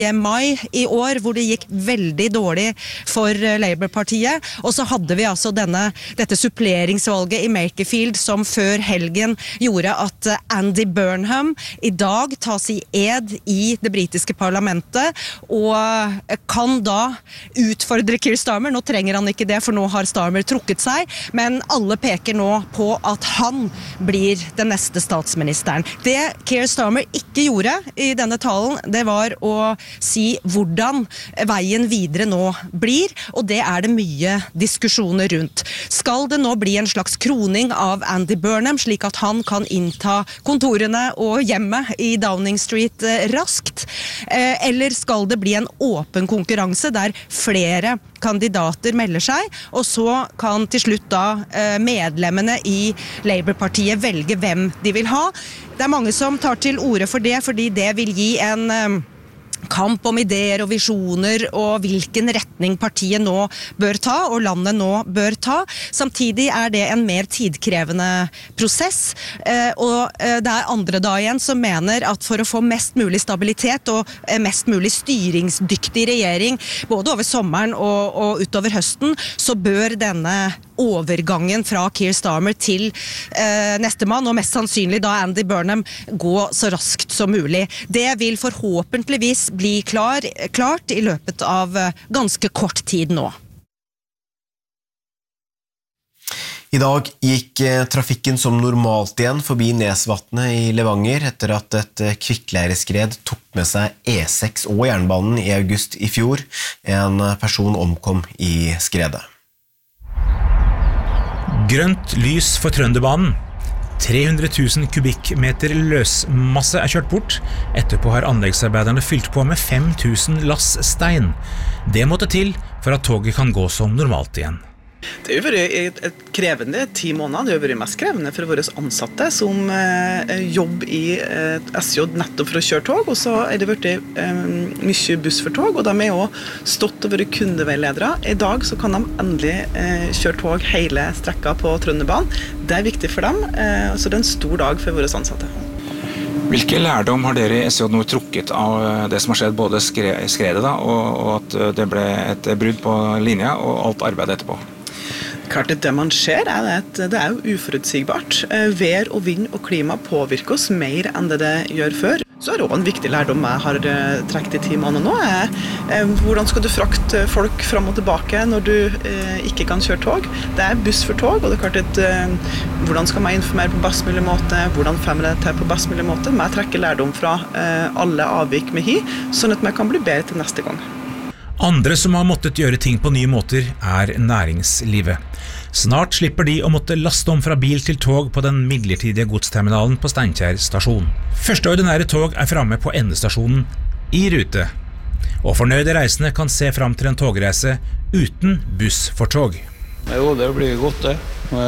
mai i år, hvor det gikk veldig dårlig for Labour-partiet, og så hadde vi altså dette suppleringsvalget i Makerfield som før helgen gjorde at Andy Burnham i dag tas i ed i det britiske parlamentet, og kan da utfordre Keir Starmer. Nå trenger han ikke det, for nå har Starmer trukket seg, men alle peker nå på at han blir den neste statsministeren. Det Keir Starmer ikke gjorde i denne talen, det var å si hvordan veien videre nå blir, og det det mye diskusjoner rundt. Skal det nå bli en slags kroning av Andy Burnham, slik at han kan innta kontorene og hjemmet i Downing Street raskt? Eller skal det bli en åpen konkurranse der flere kandidater melder seg, og så kan til slutt da medlemmene i Labour-partiet velge hvem de vil ha? Det mange som tar til orde for det, fordi det vil gi en kamp om ideer og visjoner og hvilken retning partiet nå bør ta og landet nå bør ta. Samtidig det en mer tidkrevende prosess, og det andre da igjen som mener at for å få mest mulig stabilitet og mest mulig styringsdyktig regjering både over sommeren og utover høsten, så bør denne overgangen fra Keir Starmer til neste mann, og mest sannsynlig da Andy Burnham, gå så raskt som mulig. Det vil forhåpentligvis bli klart i løpet av ganske kort tid nå. I dag gikk trafikken som normalt igjen forbi Nesvatnet i Levanger etter at et kvikkleireskred tok med seg E6 og jernbanen i august i fjor. En person omkom i skredet. Grønt lys for Trønderbanen. 300 000 kubikkmeter løsmasse kjørt bort. Etterpå har anleggsarbeiderne fylt på med 5 000 lass stein. Det måtte til for at toget kan gå som normalt igjen. Det har vært et krevende 10 måneder. Det har vært mest krevende for våre ansatte som jobber i SJ nettopp for å kjøre tog, og så det vært mye buss for tog, og de også stått og vært kundeveiledere. I dag så kan de endelig kjøre tog hele strekka på Trønderbanen. Det viktig for dem, så det en stor dag for våre ansatte. Hvilke lærdom har dere i SJ nå trukket av det som har skjedd, både skredet da, og at det ble et brudd på linja og alt arbeidet etterpå? Klart det man ser at det jo uforutsigbart. Vær og vind og klima påvirker oss mer enn det gjør før. Så det også en viktig lærdom jeg har trekket i 10 måneder nå, hvordan skal du frakte folk fram og tilbake når du ikke kan kjøre tog? Det buss for tog, og det klart at hvordan skal man informere på best mulig måte, hvordan får man det til på best mulig måte? Man trekker lærdom fra alle avvik med sånn at man kan bli bedre til neste gang. Andre som har måttet gjøre ting på nye måter næringslivet. Snart slipper de å måtte laste om fra bil til tog på den midlertidige godsterminalen på Steinkjer stasjon. Første ordinære tog framme på endestasjonen i rute. Og fornøyde reisende kan se fram til en togreise uten buss for tog. Jo, det blir godt det.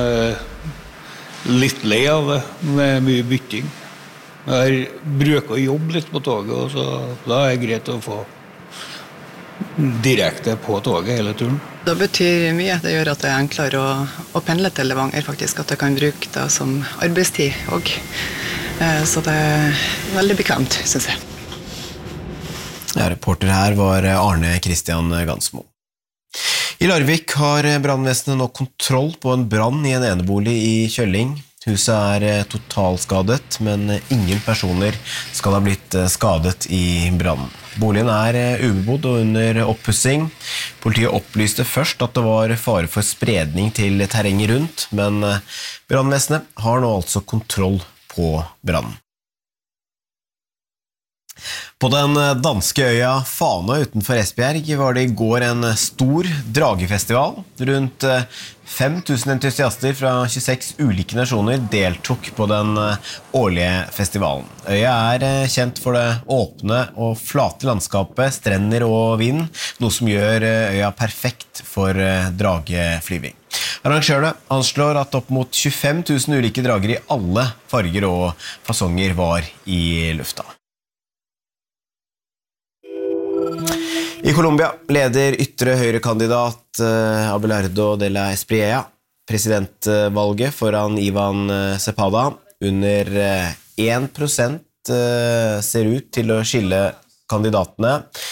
Litt lei av det, med mye bytting. Jeg bruker å jobbe litt på toget, og så da det greit å få direkte på toget hele turen. Det betyr mye. Det gjør at det enklere å pendle til Levanger, faktisk, at jeg kan bruke det som arbeidstid også. Så det veldig bekvemt, synes jeg. Ja, reporter her var Arne Christian Gansmo. I Larvik har brannvesenet nå kontroll på en brann i en enebolig i Kjølling. Huset totalskadet, men ingen personer skal ha blitt skadet i brannen. Boligen ubebodd og under oppussing. Politiet opplyste først at det var fare for spredning til terrenget rundt, men brannvesenet har nå altså kontroll på brannen. På den danske øya Fana utenfor Esbjerg var det i går en stor dragefestival. Rundt 5000 entusiaster fra 26 ulike nasjoner deltok på den årlige festivalen. Øya kjent for det åpne og flate landskapet, strender og vind, noe som gjør øya perfekt for drageflyving. Arrangørene anslår at opp mot 25 000 ulike drager i alle farger og fasonger var i lufta. I Colombia leder ytre høyrekandidat Abelardo de la Espriella presidentvalget foran Ivan Cepeda. Under 1% ser ut til å skille kandidatene.